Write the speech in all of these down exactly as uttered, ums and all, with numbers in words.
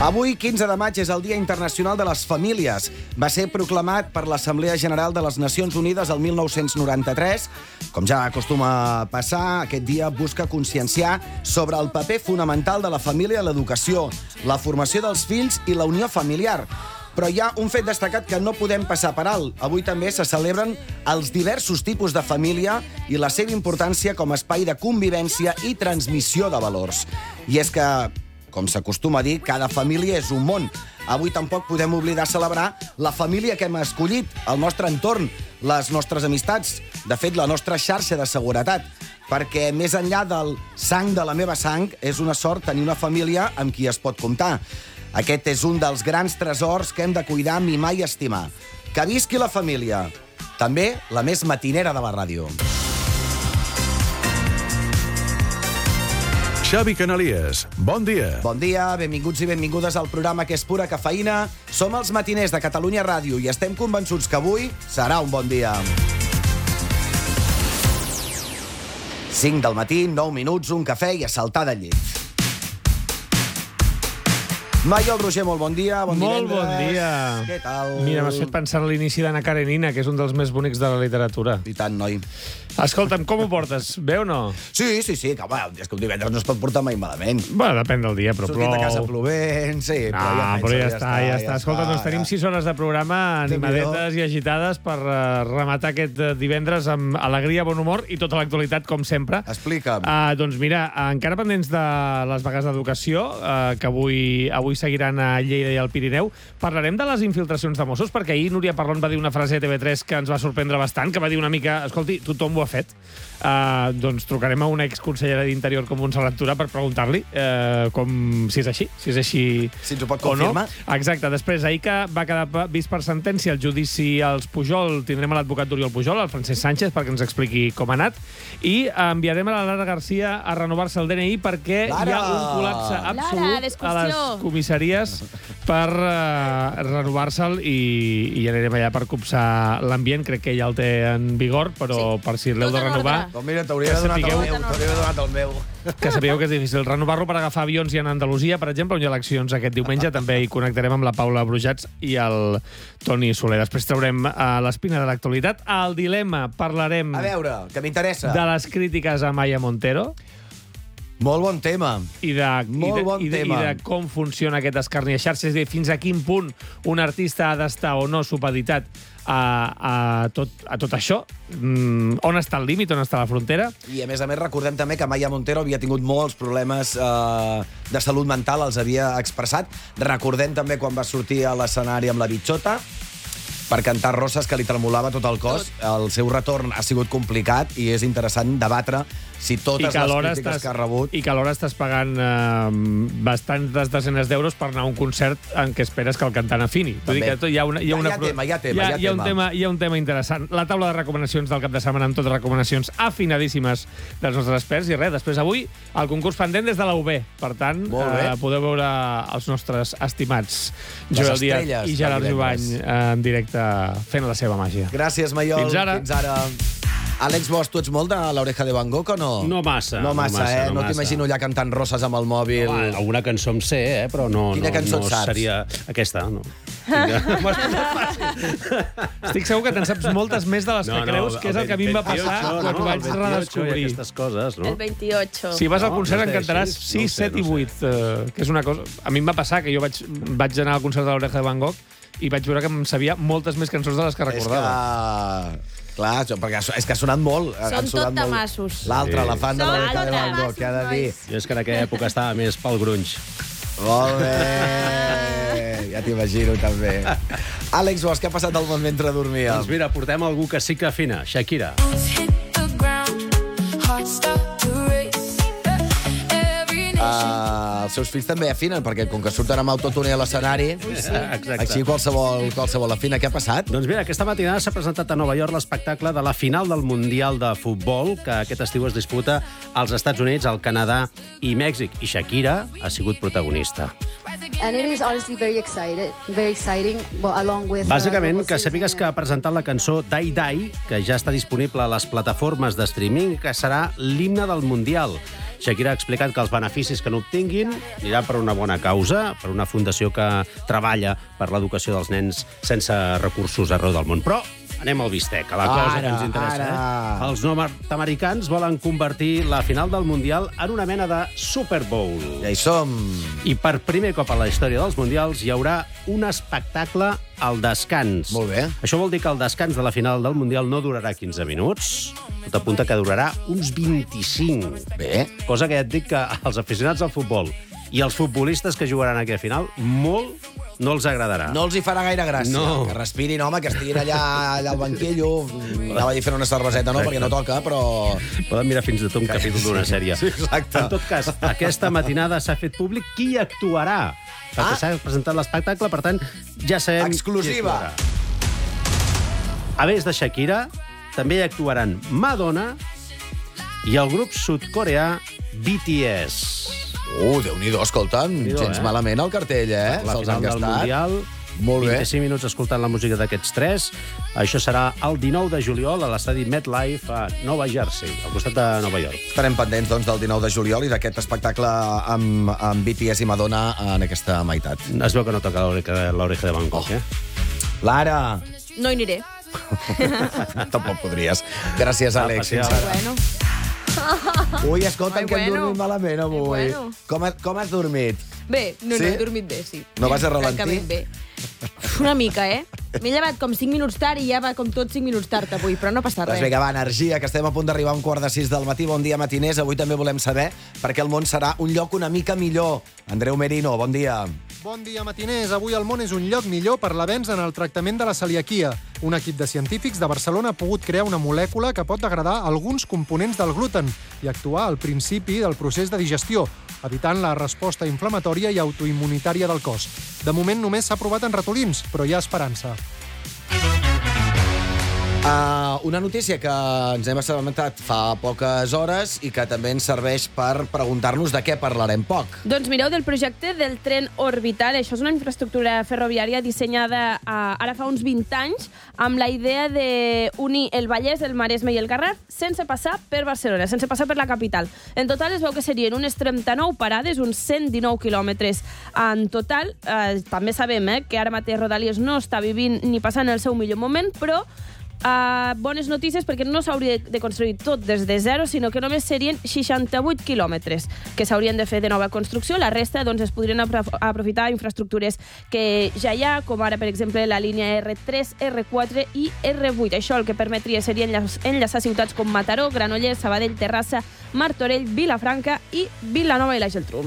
Avui, quinze de maig, és el Dia Internacional de les Famílies. Va ser proclamat per l'Assemblea General de les Nacions Unides el mil nou-cents noranta-tres. Com ja acostuma a passar, aquest dia busca conscienciar sobre el paper fonamental de la família a l'educació, la formació dels fills i la unió familiar. Però hi ha un fet destacat que no podem passar per alt. Avui també se celebren els diversos tipus de família i la seva importància com a espai de convivència i transmissió de valors. I és que, com s'acostuma a dir, cada família és un món. Avui tampoc podem oblidar celebrar la família que hem escollit, el nostre entorn, les nostres amistats, de fet, la nostra xarxa de seguretat, perquè més enllà del sang de la meva sang, és una sort tenir una família amb qui es pot comptar. Aquest és un dels grans tresors que hem de cuidar, mimar i estimar. Que visqui la família. També la més matinera de la ràdio. Xavi Canalies, bon dia. Bon dia, benvinguts i benvingudes al programa que és pura cafeïna. Som els matiners de Catalunya Ràdio i estem convençuts que avui serà un bon dia. cinc del matí, nou minuts, un cafè i a saltar del llit. Maiol Roger, molt bon dia. Bon molt divendres. bon dia. Què tal? Mira, m'has fet pensar en l'inici d'Anna Karenina, que és un dels més bonics de la literatura. I tant, noi. Escolta'm, com ho portes? Bé o no? Sí, sí, sí, que home, és que un divendres no es pot portar mai malament. Bueno, depèn del dia, però plou. Sortit de casa plovent, sí. No, però ja, però ja, ja està, ja està. Escolta, doncs ja. tenim sis hores de programa animadetes i agitades per uh, rematar aquest uh, divendres amb alegria, bon humor i tota l'actualitat, com sempre. Explica'm. Uh, doncs mira, encara pendents de les vagues d'educació, uh, que avui, avui seguiran a Lleida i al Pirineu, parlarem de les infiltracions de Mossos, perquè ahir Núria Parlon va dir una frase a T V tres que ens va sorprendre bastant, que va dir una mica, escolti, tothom ho ha fet. Uh, doncs trucarem a una exconsellera d'Interior com Montserrat Tura per preguntar-li uh, com si és així, si és així si ens ho pot o no. confirmar. Exacte. Després, ahir que va quedar vist per sentència el judici als Pujol, tindrem a l'advocat d'Oriol Pujol, el Francesc Sánchez, perquè ens expliqui com ha anat, i enviarem a la Lara Garcia a renovar-se el D N I perquè Lara! hi ha un col·lapse absolut Lara, a les comissaries per uh, renovar-se'l i, i anirem allà per copsar l'ambient. Crec que ja el té en vigor, però sí. per si l'heu de renovar... Doncs mira, t'hauria Que donat el sapigueu- meu, t'hauria donat el meu. Que sapigueu que és difícil renovar-lo per agafar avions i anar a Andalusia, per exemple, on hi ha eleccions aquest diumenge. També hi connectarem amb la Paula Brujats i el Toni Soler. Després traurem a l'espina de l'actualitat. Al dilema parlarem A veure, que m'interessa. de les crítiques a Maya Montero Molt bon tema. i de, Molt i de, bon i de, tema. i de com funciona aquest escarni a xarxes, és a dir, fins a quin punt un artista ha d'estar o no supeditat a, a, tot, a tot això. Mm, on està el límit, on està la frontera? I a més a més recordem també que Maya Montero havia tingut molts problemes eh, de salut mental, els havia expressat. Recordem també quan va sortir a l'escenari amb la bitxota per cantar Roses, que li tremolava tot el cos. El seu retorn ha sigut complicat i és interessant debatre si totes les crítiques estàs, que ha rebut... I que alhora estàs pagant eh, bastantes desenes d'euros per anar a un concert en què esperes que el cantant afini. Vull dir que hi ha una, hi ha una... Hi ha tema, hi ha tema, hi ha, hi ha hi ha un tema. tema. Hi ha un tema interessant. La taula de recomanacions del cap de setmana amb totes recomanacions afinadíssimes dels nostres experts. I res, després avui el concurs pendent des de la U B. Per tant, eh, podeu veure els nostres estimats Les Joel Díaz estrelles i Gerard del Jubany divendres. eh, en directe fent la seva màgia. Gràcies, Maiol. Fins ara. Fins ara. Àlex Bosch, tu ets molt de l'Oreja de Van Gogh o no? No massa. No massa, no massa, eh? no No massa. t'imagino allà cantant Roses amb el mòbil. Home, alguna cançó em sé, eh? Però no, Quina no, cançó no et saps? seria aquesta, no. Estic segur que te'n saps moltes més de les que creus, que és el que a mi em va passar quan ho vaig redescobrir. Aquestes coses, no? El veintiocho. Si vas al No, concert no sé, en cantaràs així? sis, No ho sé, set i no ho sé. vuit, eh, que és una cosa... A mi em va passar que jo vaig, vaig anar al concert de l'Oreja de Van Gogh i vaig veure que em sabia moltes més cançons de les que recordava. És que... Clar, això, perquè és que ha sonat molt. Són han sonat tot molt. tamassos. L'altre, Sí. la fan de Són l'Oreja de tot Van Gogh, què ha de dir? tamassos, Jo és que en aquella època estava més pel grunge. Molt bé. Ja t'imagino, també. Àlex Bosch, què ha passat al món mentre dormia? Doncs mira, portem algú que sí que afina, Shakira. Uh, els seus fills també afinen, perquè com que surten amb autotune a l'escenari, Exacte. així qualsevol, qualsevol afina. Què ha passat? Doncs mira, aquesta matinada s'ha presentat a Nova York l'espectacle de la final del Mundial de Futbol, que aquest estiu es disputa als Estats Units, al Canadà i Mèxic. I Shakira ha sigut protagonista. And it is honestly very excited, very exciting, well, along with... Bàsicament, que sàpigues que ha presentat la cançó Die Die, que ja està disponible a les plataformes de streaming, que serà l'himne del Mundial. Shakira ha explicat que els beneficis que n'obtinguin aniran per una bona causa, per una fundació que treballa per l'educació dels nens sense recursos arreu del món. Però anem al bistec, a la cosa Ara, que ens interessa. ara. Eh? Els nord-americans volen convertir la final del Mundial en una mena de Super Bowl. Ja hi som. I per primer cop a la història dels Mundials hi haurà un espectacle al descans. Molt bé. Això vol dir que el descans de la final del Mundial no durarà quinze minuts, tot apunta que durarà uns vint-i-cinc. Bé. Cosa que ja et dic que als aficionats al futbol i els futbolistes que jugaran aquí a final, molt no els agradarà. No els hi farà gaire gràcia. No. Que respirin, home, que estiguin allà, allà al banquillo. Anava a dir fent una cerveseta, no, Exacte. perquè no toca, però... Poden mirar fins i tot un capítol d'una sèrie. Sí, exacte. En tot cas, aquesta matinada s'ha fet públic qui actuarà. Perquè Ah. s'ha presentat l'espectacle, per tant, ja sabem Exclusiva. qui actuarà. A més de Shakira, també hi actuaran Madonna i el grup sud-coreà B T S. Uh, Déu-n'hi-do, escolta'm, Déu-n'hi-do, gens eh? malament el cartell, eh? La Se'ls final han del gastat. Mundial, Molt bé. vint-i-cinc minuts escoltant la música d'aquests tres. Això serà el dinou de juliol a l'estadi MetLife a Nova Jersey, al costat de Nova York. Estarem pendents, doncs, del dinou de juliol i d'aquest espectacle amb, amb B T S i Madonna en aquesta meitat. Es veu que no toca l'oreja l'oreja de Bangkok, Oh. eh? Lara, No hi aniré. tampoc podries. Gràcies, Àlex. Gràcies. Fins ara. Bueno. Ui, escolta'm, Ai, que hem bueno. dormit malament avui. Ai, bueno. Com, ha- com has dormit? Bé, no, Sí? no, he dormit bé, sí. No vas a ralentir? Francament bé. Una mica, eh? M'he llevat com cinc minuts tard i ja va com tot cinc minuts tard avui, però no passa Doncs res. vinga, va, energia, que estem a punt d'arribar a un quart de sis del matí. Bon dia, matiners. Avui també volem saber per què el món serà un lloc una mica millor. Andreu Merino, bon dia. Bon dia, matiners. Avui el món és un lloc millor per l'avenç en el tractament de la celiaquia. Un equip de científics de Barcelona ha pogut crear una molècula que pot degradar alguns components del gluten i actuar al principi del procés de digestió, evitant la resposta inflamatòria i autoimmunitària del cos. De moment només s'ha provat en ratolins, però hi ha esperança. Uh, una notícia que ens hem assabentat fa poques hores i que també ens serveix per preguntar-nos de què parlarem poc. Doncs mireu, del projecte del tren orbital. Això és una infraestructura ferroviària dissenyada eh, ara fa uns vint anys amb la idea d'unir el Vallès, el Maresme i el Garraf sense passar per Barcelona, sense passar per la capital. En total es veu que serien unes trenta-nou parades, uns cent dinou quilòmetres en total. Eh, també sabem eh, que ara mateix Rodalies no està vivint ni passant el seu millor moment, però Uh, bones notícies perquè no s'hauria de construir tot des de zero, sinó que només serien seixanta-vuit quilòmetres que s'haurien de fer de nova construcció. La resta doncs, es podrien apro aprofitar infraestructures que ja hi ha, com ara, per exemple, la línia R tres, R quatre i R vuit. Això el que permetria seria enllaçar ciutats com Mataró, Granollers, Sabadell, Terrassa, Martorell, Vilafranca i Vilanova i la Geltrú.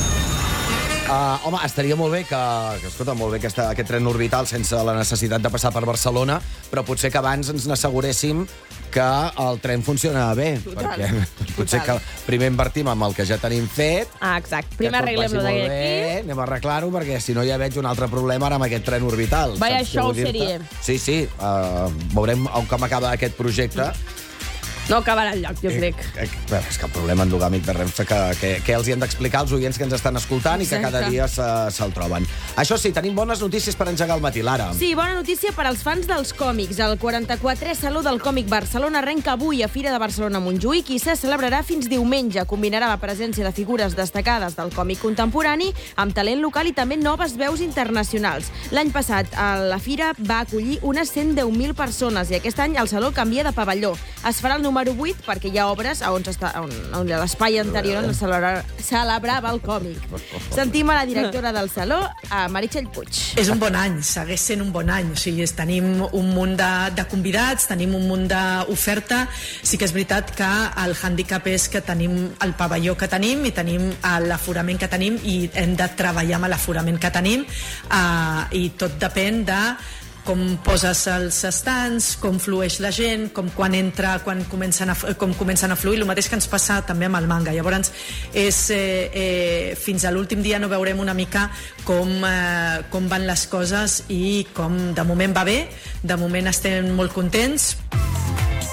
Uh, home, estaria molt bé que, que escolta, molt bé que està aquest tren orbital sense la necessitat de passar per Barcelona, però potser que abans ens n'asseguréssim que el tren funciona bé. Total, Perquè potser total. que primer invertim amb el que ja tenim fet, Ah, exacte. que Primer tot arreglem-lo vagi molt d'aquí. bé, anem a arreglar-ho, perquè si no ja veig un altre problema ara amb aquest tren orbital. Vaya Saps què show vull dir-te? seria. Sí, sí, uh, veurem com acaba aquest projecte. No acabarà enlloc, jo crec. Eh, eh, és que el problema endogàmic de Renfe que, que, que els hi han d'explicar als oients que ens estan escoltant i que Exacte. cada dia se- se'l troben. Això sí, tenim bones notícies per engegar el matí, Lara. Sí, bona notícia per als fans dels còmics. El quaranta-quatrè Saló del Còmic Barcelona arrenca avui a Fira de Barcelona Montjuïc i se celebrarà fins diumenge. Combinarà la presència de figures destacades del còmic contemporani amb talent local i també noves veus internacionals. L'any passat, a la Fira va acollir unes cent deu mil persones i aquest any el Saló canvia de pavelló. Es farà el número vuit perquè hi ha obres a on, està, on, on l'espai anterior on es celebra, celebrava el còmic. Sentim a la directora del Saló, a Meritxell Puig. És un bon any, segueix sent un bon any. O sigui, tenim un munt de, de convidats, tenim un munt d'oferta. Sí que és veritat que el hàndicap és que tenim el pavelló que tenim i tenim l'aforament que tenim i hem de treballar amb l'aforament que tenim uh, i tot depèn de com poses els estants, com flueix la gent, com quan entra, quan comencen a, com comencen a fluir, el mateix que ens passa també amb el manga. Llavors, és, eh, eh, fins a l'últim dia no veurem una mica com, eh, com van les coses i com de moment va bé, de moment estem molt contents.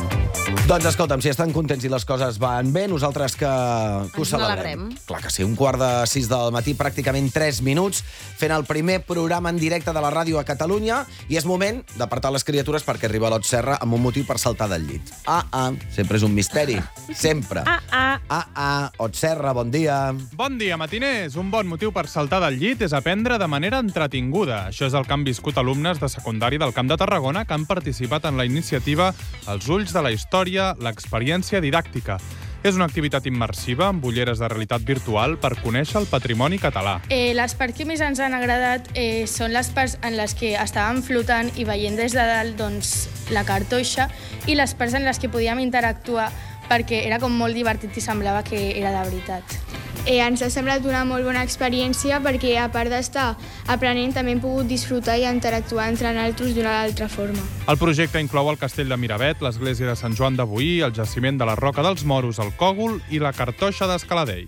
Doncs escolta'm, si estan contents i les coses van bé, nosaltres que, que ho Ens celebrem. n'alegrem. Clar que sí, un quart de sis del matí, pràcticament tres minuts, fent el primer programa en directe de la ràdio a Catalunya, i és moment d'apartar les criatures perquè arriba l'Ot Serra amb un motiu per saltar del llit. Ah, ah, sempre és un misteri. Sempre. Ah, ah. Ah, ah, Ot Serra, bon dia. Bon dia, matiners. Un bon motiu per saltar del llit és aprendre de manera entretinguda. Això és el que han viscut alumnes de secundari del Camp de Tarragona que han participat en la iniciativa Els ulls de la història, l'experiència didàctica. És una activitat immersiva amb ulleres de realitat virtual per conèixer el patrimoni català. Eh, les parts que més ens han agradat eh, són les parts en les que estàvem flotant i veient des de dalt doncs, la cartoixa, i les parts en les que podíem interactuar perquè era com molt divertit i semblava que era de veritat. Eh, ens ha semblat una molt bona experiència perquè, a part d'estar aprenent, també hem pogut disfrutar i interactuar entre nosaltres d'una altra forma. El projecte inclou el castell de Miravet, l'església de Sant Joan de Boí, el jaciment de la Roca dels Moros, el Cògol i la cartoixa d'Escaladell.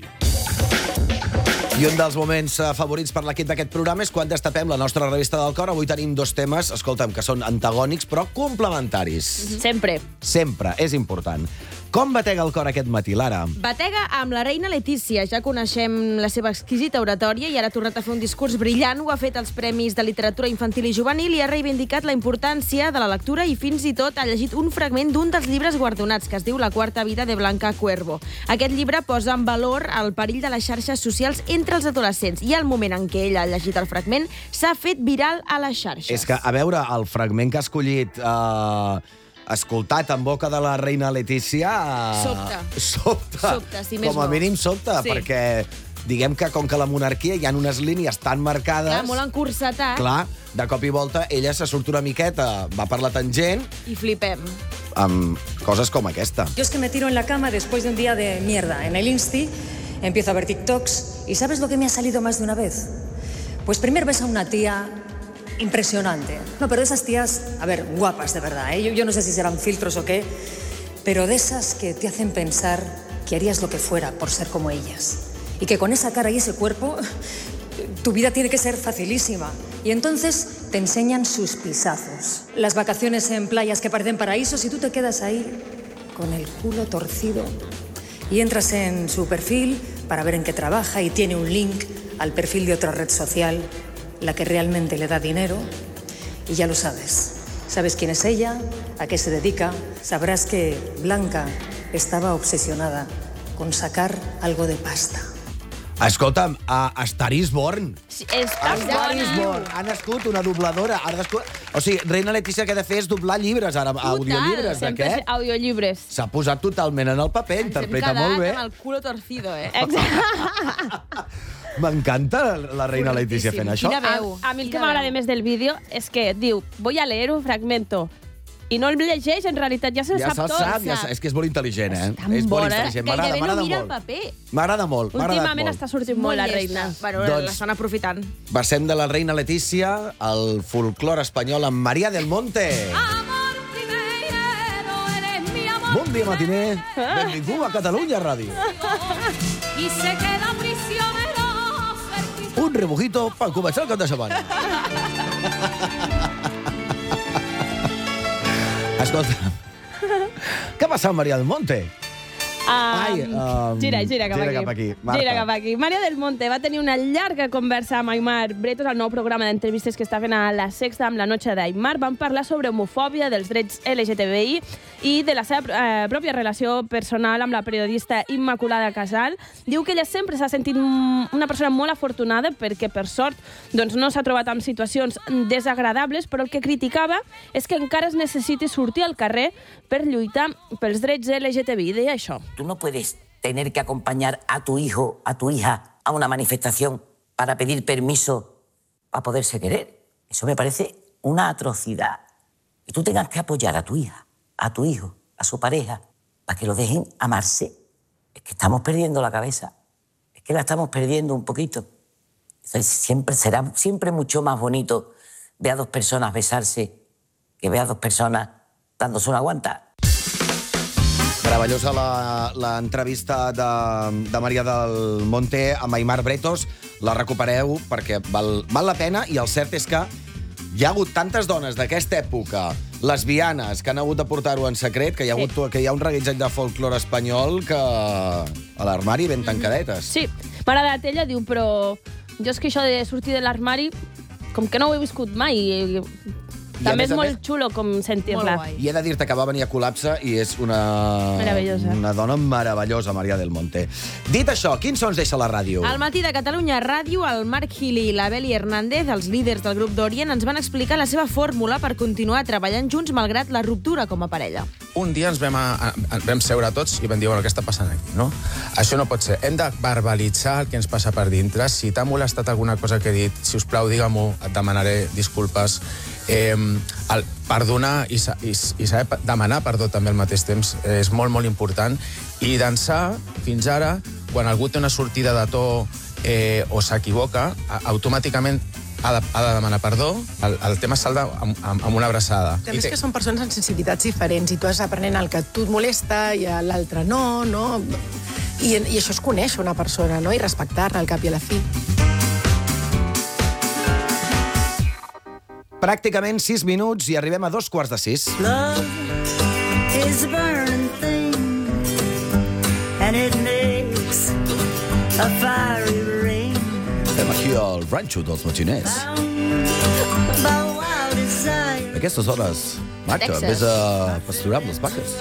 I un dels moments eh, favorits per l'equip d'aquest programa és quan destapem la nostra revista del cor. Avui tenim dos temes, escolta'm, que són antagònics, però complementaris. Sempre. Sempre, és important. Com batega el cor aquest matí, Lara? Batega amb la reina Letícia. Ja coneixem la seva exquisita oratòria i ara ha tornat a fer un discurs brillant. Ho ha fet als Premis de Literatura Infantil i Juvenil i ha reivindicat la importància de la lectura i fins i tot ha llegit un fragment d'un dels llibres guardonats, que es diu La quarta vida de Blanca Cuervo. Aquest llibre posa en valor el perill de les xarxes socials entre els adolescents i al moment en què ella ha llegit el fragment s'ha fet viral a les xarxes. És que, a veure, el fragment que ha escollit... Eh... escoltat en boca de la reina Letícia... Sobta. Sobta. Sobta, si més Com a no. mínim sobta, Sí. perquè diguem que com que la monarquia hi ha unes línies tan marcades... Clar, molt encursetat. Clar, de cop i volta ella se surt una miqueta, va per la tangent, I flipem. amb coses com aquesta. Yo es que me tiro en la cama después de un día de mierda en el Insti, empiezo a ver TikToks y ¿sabes lo que me ha salido más de una vez? Pues primero ves a una tía impresionante. No, pero de esas tías, a ver, guapas de verdad, ¿eh? Yo, yo no sé si serán filtros o qué, pero de esas que te hacen pensar que harías lo que fuera por ser como ellas. Y que con esa cara y ese cuerpo, tu vida tiene que ser facilísima. Y entonces te enseñan sus pisazos. Las vacaciones en playas que parecen paraísos y tú te quedas ahí con el culo torcido. Y entras en su perfil para ver en qué trabaja y tiene un link al perfil de otra red social, la que realmente le da dinero, y ya lo sabes. Sabes quién es ella, a qué se dedica, sabrás que Blanca estaba obsesionada con sacar algo de pasta. Escolta'm, a Star is Born. Sí, està A Star is bona. Born. Ha nascut una dobladora. Ha nascut... O sigui, reina Letícia que ha de fer és doblar llibres, ara, audiollibres. De Sempre què? és audiollibres. S'ha posat totalment en el paper, interpreta molt bé. Amb el culo torcido, eh? M'encanta la reina Letícia fent això. Quina veu. A, a mi el que Quina m'agrada veu. més del vídeo és que diu, voy a leer un fragmento. I no el llegeix, en realitat ja se'l Ja sap se'l tot. sap, ja sap. És que és molt intel·ligent, eh? tan És molt bona. intel·ligent. M'agrada, Gairebé no m'agrada mira el molt. paper. M'agrada molt, m'ha agradat Últimament molt. està sortint molt la reina. Bueno, Doncs- l'estan aprofitant. Passem de la reina Letícia al folclore espanyol amb María del Monte. Bon dia, matiner. Benvingut a Catalunya Ràdio. Y se queda prisionero. Un rebujito per començar el cap de setmana. Escolta, què ha passat, María del Monte? Um, Ai, um, gira, gira cap gira aquí. cap aquí. Marta. Gira cap aquí. María del Monte va tenir una llarga conversa amb Aimar Bretos al nou programa d'entrevistes que està fent a La Sexta amb la Noche d'Aimar. Van parlar sobre homofòbia, dels drets L G T B I i de la seva eh, pròpia relació personal amb la periodista Immaculada Casal. Diu que ella sempre s'ha sentit una persona molt afortunada perquè, per sort, doncs, no s'ha trobat amb situacions desagradables, però el que criticava és que encara es necessiti sortir al carrer per lluitar pels drets L G T B I. Deia això. Tú no puedes tener que acompañar a tu hijo, a tu hija, a una manifestación para pedir permiso para poderse querer. Eso me parece una atrocidad. Que tú tengas que apoyar a tu hija, a tu hijo, a su pareja, para que lo dejen amarse. Es que estamos perdiendo la cabeza. Es que la estamos perdiendo un poquito. Entonces, siempre será siempre mucho más bonito ver a dos personas besarse que ver a dos personas dándose una guanta. Meravellosa l'entrevista de, de María del Monte amb Aimar Bretos. La recupereu perquè val, val la pena, i el cert és que hi ha hagut tantes dones d'aquesta època lesbianes, que han hagut de portar-ho en secret, que hi ha, hagut, sí. que hi ha un reguitzell de folclore espanyol que a l'armari ben tancadetes. Sí, m'ha agradat ella, diu, però jo és que això de sortir de l'armari, com que no ho he viscut mai. També és molt xulo com sentir-la. I he de dir-te que va venir a Col·lapse i és una... Meravellosa. Una dona meravellosa, Maria del Monte. Dit això, quins sons deixa la ràdio? Al matí de Catalunya Ràdio, el Marc Gil i la Beli Hernández, els líders del grup d'Orient, ens van explicar la seva fórmula per continuar treballant junts malgrat la ruptura com a parella. Un dia ens vam, a, a, vam seure tots i vam dir, bueno, què està passant aquí, no? Això no pot ser. Hem de verbalitzar el que ens passa per dintre. Si t'ha molestat alguna cosa que he dit, si us plau, digue-m'ho, et demanaré disculpes. Eh, el perdonar i, i, i saber demanar perdó també al mateix temps és molt, molt important. I dansar, fins ara, quan algú té una sortida de to eh, o s'equivoca, automàticament ha de, ha de demanar perdó. El, el tema salda amb, amb, amb una abraçada. També és que són persones amb sensibilitats diferents i tu has aprenent el que a tu et molesta i a l'altre no, no? I, I això és conèixer una persona, no? I respectar-la al cap i a la fi. Pràcticament sis minuts i arribem a dos quarts de sis. Love is a burning thing and it makes a fiery ring. Estem aquí al ranxo dels matxiners. Aquestes hores, maca, vés a pasturar amb les vaques.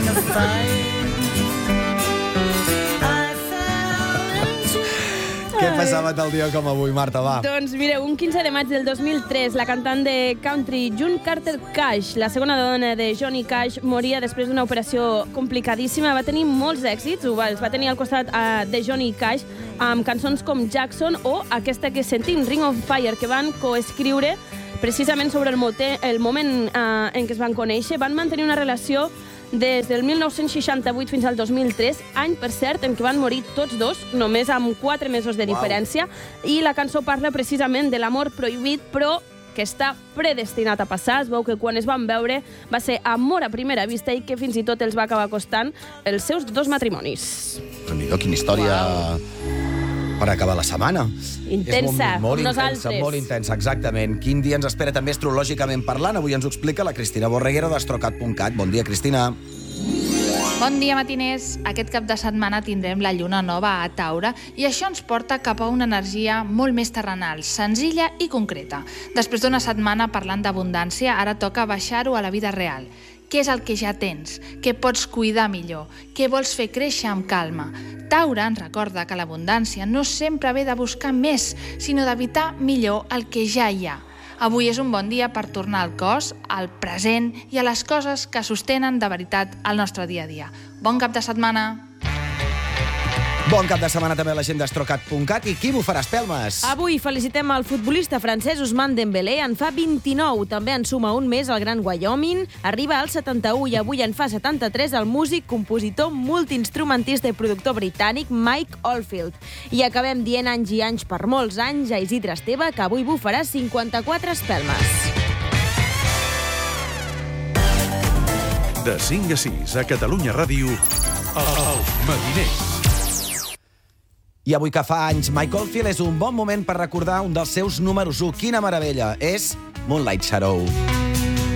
Què passava tal dia com avui, Marta, va? Doncs mireu, un quinze de maig del dos mil tres, la cantant de country June Carter Cash, la segona dona de Johnny Cash, moria després d'una operació complicadíssima. Va tenir molts èxits, ho va, els va tenir al costat uh, de Johnny Cash, amb cançons com Jackson o aquesta que sentim, Ring of Fire, que van coescriure precisament sobre el, mote, el moment uh, en què es van conèixer. Van mantenir una relació des del mil nou-cents seixanta-vuit fins al dos mil tres, any, per cert, en què van morir tots dos, només amb quatre mesos de diferència, wow. I la cançó parla precisament de l'amor prohibit, però que està predestinat a passar. Es veu que quan es van veure va ser amor a primera vista i que fins i tot els va acabar costant els seus dos matrimonis. Déu-n'hi-do, quina història... Wow. Per acabar la setmana. Intensa, molt, molt com intensa, nosaltres. Molt intensa, exactament. Quin dia ens espera també astrològicament parlant? Avui ens ho explica la Cristina Borreguero d'astrocat punt cat. Bon dia, Cristina. Bon dia, matiners. Aquest cap de setmana tindrem la lluna nova a Taure i això ens porta cap a una energia molt més terrenal, senzilla i concreta. Després d'una setmana parlant d'abundància, ara toca baixar-ho a la vida real. Què és el que ja tens? Què pots cuidar millor? Què vols fer créixer amb calma? Taure ens recorda que l'abundància no sempre ve de buscar més, sinó d'evitar millor el que ja hi ha. Avui és un bon dia per tornar al cos, al present i a les coses que sostenen de veritat el nostre dia a dia. Bon cap de setmana! Bon cap de setmana també a la gent d'astrocat punt cat. I qui bufarà espelmes? Avui felicitem el futbolista francès Ousmane Dembélé. En fa vint-i-nou. També en suma un més el gran Wyoming. Arriba al setanta-u i avui en fa setanta-tres el músic, compositor, multiinstrumentista i productor britànic Mike Oldfield. I acabem dient anys i anys per molts anys a Isidre Esteve, que avui bufarà cinquanta-quatre espelmes. De cinc a sis a Catalunya Ràdio, Els Matiners. I avui que fa anys, Mike Oldfield és un bon moment per recordar un dels seus números u. Quina meravella! És Moonlight Shadow.